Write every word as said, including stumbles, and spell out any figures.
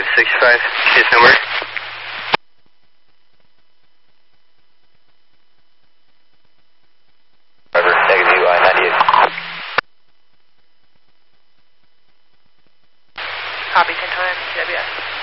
sixty-five, case number. Driver, negative U I ninety-eight. Copy, ten times, C W S.